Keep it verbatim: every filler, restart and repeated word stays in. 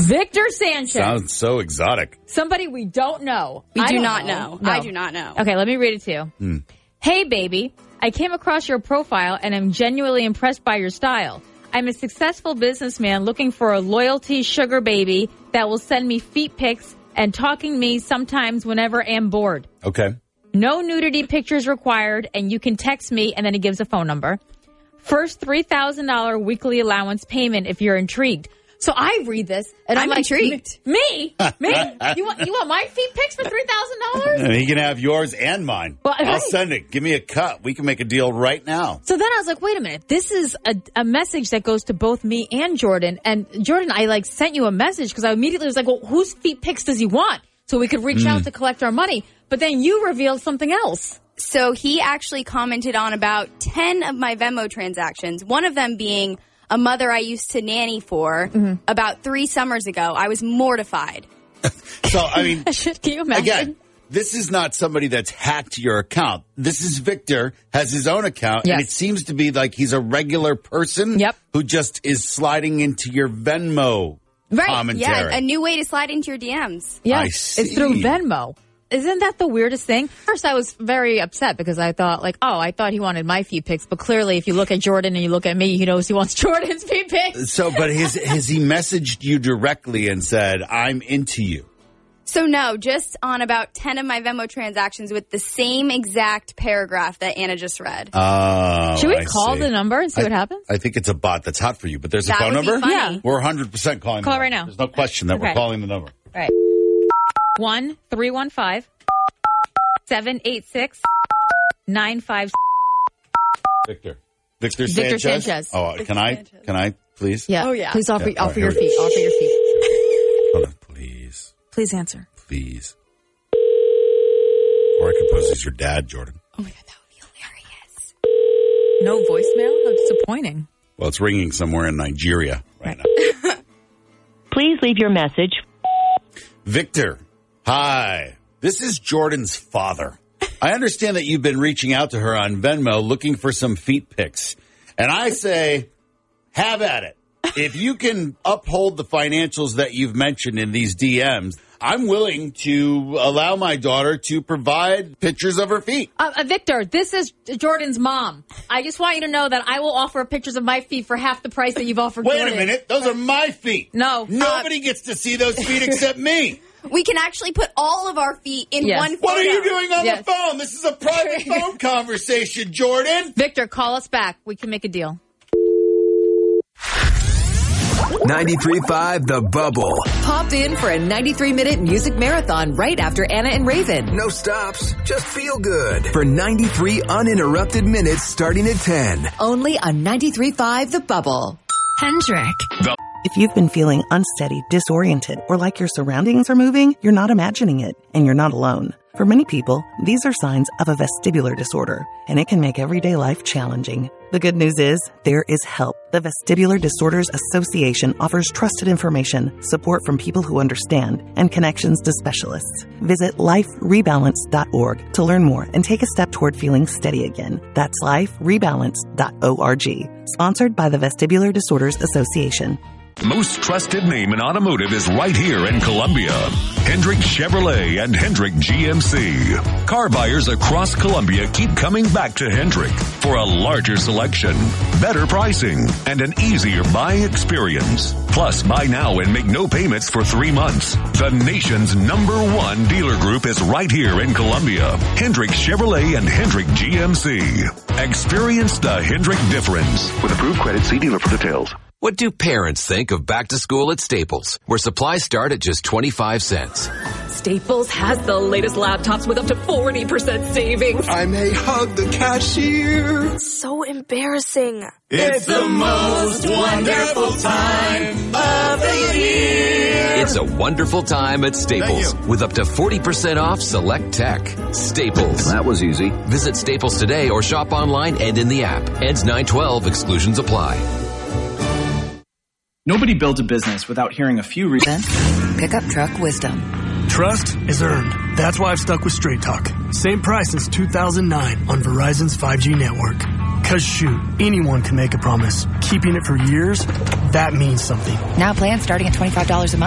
Victor Sanchez. Sounds so exotic. Somebody we don't know. We I do don't not know. know. No. I do not know. Okay, let me read it to you. Hmm. Hey, baby. I came across your profile and am genuinely impressed by your style. I'm a successful businessman looking for a loyalty sugar baby that will send me feet pics and talking me sometimes whenever I'm bored. Okay. No nudity pictures required, and you can text me, and then he gives a phone number. First three thousand dollars weekly allowance payment if you're intrigued. So I read this, and I'm, I'm like, intrigued. Me? Me? you want you want my feet pics for three thousand dollars? And he can have yours and mine. Well, I'll right. send it. Give me a cut. We can make a deal right now. So then I was like, wait a minute. This is a, a message that goes to both me and Jordan. And Jordan, I like sent you a message because I immediately was like, well, whose feet pics does he want? So we could reach Mm. out to collect our money. But then you revealed something else. So he actually commented on about ten of my Venmo transactions, one of them being a mother I used to nanny for Mm-hmm. about three summers ago. I was mortified. So, I mean, Can you imagine? again, this is not somebody that's hacked your account. This is Victor, has his own account, Yes. and it seems to be like he's a regular person Yep. who just is sliding into your Venmo Right. commentary. Yeah, a new way to slide into your D Ms. Yeah, I it's through see. Venmo. Isn't that the weirdest thing? First, I was very upset because I thought, like, oh, I thought he wanted my feet pics. But clearly, if you look at Jordan and you look at me, he knows he wants Jordan's feet pics. So, but his, has he messaged you directly and said, I'm into you? So no, just on about ten of my Venmo transactions with the same exact paragraph that Anna just read. Oh, Should we I call see. the number and see I, what happens? I think it's a bot that's hot for you, but there's a That phone would be number? funny. Yeah. We're one hundred percent calling Call the it right number. now. There's no question that we're Okay. calling the number. All right. One three one five seven eight six nine five. Victor. Victor Victor Sanchez? Sanchez. Oh, Victor can I? Sanchez. Can I, please? Yeah. Oh, yeah. Please offer, Yeah, all offer right, your here we feet. go. Offer your feet. Hold on, please. Please answer. Please. Or I could pose as your dad, Jordan. Oh my God, that would be hilarious. No voicemail? How disappointing. Well, it's ringing somewhere in Nigeria right now. Please leave your message. Victor, hi. This is Jordan's father. I understand that you've been reaching out to her on Venmo looking for some feet pics. And I say, have at it. If you can uphold the financials that you've mentioned in these D Ms, I'm willing to allow my daughter to provide pictures of her feet. Uh, uh, Victor, this is Jordan's mom. I just want you to know that I will offer pictures of my feet for half the price that you've offered Wait Jordan. a minute. Those are my feet. No. Nobody gets to see those feet except me. We can actually put all of our feet in Yes. one photo. What are you doing on Yes. the phone? This is a private phone conversation, Jordan. Victor, call us back. We can make a deal. ninety-three point five The Bubble. Popped in for a ninety-three minute music marathon right after Anna and Raven. No stops, just feel good. For ninety-three uninterrupted minutes starting at ten. Only on ninety-three point five The Bubble. Hendrick. If you've been feeling unsteady, disoriented, or like your surroundings are moving, you're not imagining it, and you're not alone. For many people, these are signs of a vestibular disorder, and it can make everyday life challenging. The good news is, there is help. The Vestibular Disorders Association offers trusted information, support from people who understand, and connections to specialists. Visit life rebalance dot org to learn more and take a step toward feeling steady again. That's life rebalance dot org. Sponsored by the Vestibular Disorders Association. Most trusted name in automotive is right here in Columbia. Hendrick Chevrolet and Hendrick G M C. Car buyers across Columbia keep coming back to Hendrick for a larger selection, better pricing, and an easier buying experience. Plus, buy now and make no payments for three months. The nation's number one dealer group is right here in Columbia. Hendrick Chevrolet and Hendrick G M C. Experience the Hendrick difference. With approved credit, see dealer for details. What do parents think of back to school at Staples, where supplies start at just twenty-five cents? Staples has the latest laptops with up to forty percent savings. I may hug the cashier. So embarrassing. It's the most wonderful time of the year. It's a wonderful time at Staples with up to forty percent off select tech. Staples. That was easy. Visit Staples today or shop online and in the app. Ends nine twelve. Exclusions apply. Nobody builds a business without hearing a few reasons. Pickup truck wisdom. Trust is earned. That's why I've stuck with Straight Talk. Same price since two thousand nine on Verizon's five G network. Cause shoot, anyone can make a promise. Keeping it for years, that means something. Now plans starting at twenty-five dollars a month.